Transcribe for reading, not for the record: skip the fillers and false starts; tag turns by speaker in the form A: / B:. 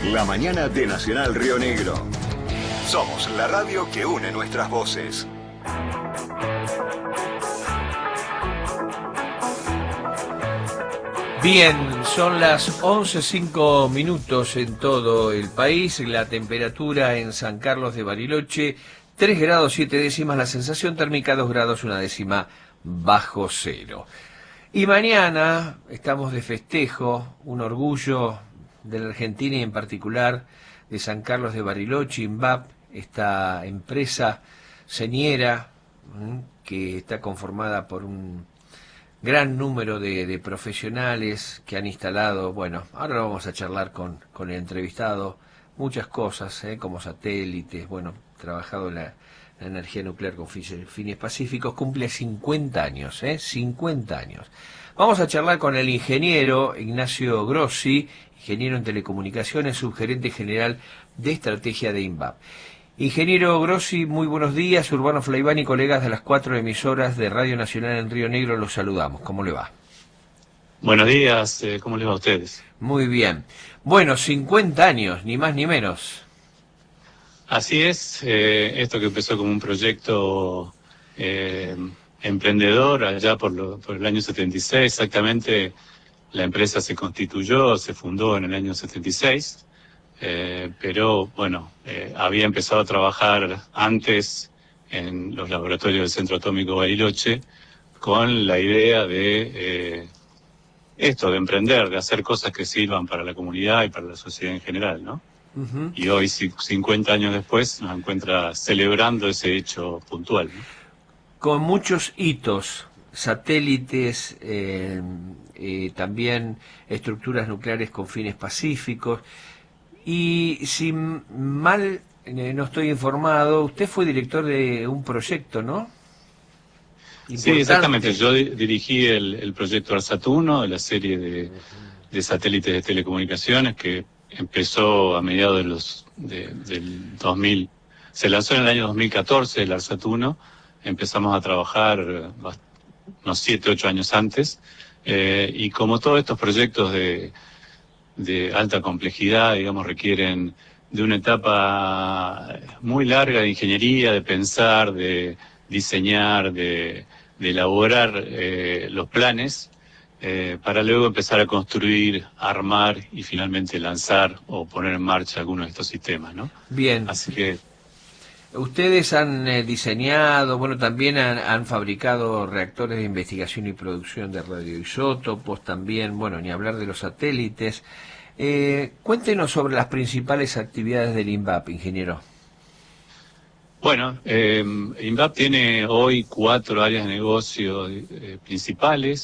A: La mañana de Nacional Río Negro. Somos la radio que une nuestras voces.
B: Bien, son las 11:05 en todo el país. La temperatura en San Carlos de Bariloche, 3 grados 7 décimas. La sensación térmica, 2 grados 1 décima bajo cero. Y mañana estamos de festejo, un orgullo de la Argentina y en particular de San Carlos de Bariloche, INVAP, esta empresa señera que está conformada por un gran número de profesionales que han instalado, bueno, ahora vamos a charlar con el entrevistado, muchas cosas, como satélites, bueno, trabajado la energía nuclear con fines pacíficos, cumple 50 años, 50 años. Vamos a charlar con el ingeniero Ignacio Grossi, ingeniero en telecomunicaciones, subgerente general de estrategia de INVAP. Ingeniero Grossi, muy buenos días. Urbano Flaiván y colegas de las 4 emisoras de Radio Nacional en Río Negro los saludamos. ¿Cómo le va?
C: Buenos días, ¿cómo les va a ustedes?
B: Muy bien. Bueno, 50 años, ni más ni menos.
C: Así es, esto que empezó como un proyecto emprendedor allá por el año 76, exactamente la empresa se constituyó, se fundó en el año 76. Pero bueno, había empezado a trabajar antes en los laboratorios del Centro Atómico Bariloche con la idea de de emprender, de hacer cosas que sirvan para la comunidad y para la sociedad en general, ¿no? Uh-huh. Y hoy, 50 años después, nos encuentra celebrando ese hecho puntual, ¿no?
B: Con muchos hitos, satélites, también estructuras nucleares con fines pacíficos. Y si mal no estoy informado, usted fue director de un proyecto, ¿no? Importante.
C: Sí, exactamente. Yo dirigí el proyecto ARSAT-1, de la serie de satélites de telecomunicaciones que empezó a mediados del 2000. Se lanzó en el año 2014 el ARSAT-1. Empezamos a trabajar unos 7, 8 años antes. Y como todos estos proyectos de alta complejidad, digamos, requieren de una etapa muy larga de ingeniería, de pensar, de diseñar, de elaborar los planes, para luego empezar a construir, armar y finalmente lanzar o poner en marcha algunos de estos sistemas, ¿no?
B: Bien.
C: Así que
B: ustedes han diseñado, bueno, también han fabricado reactores de investigación y producción de radioisótopos, también, bueno, ni hablar de los satélites. Cuéntenos sobre las principales actividades del INVAP, ingeniero.
C: Bueno, INVAP tiene hoy 4 áreas de negocio principales.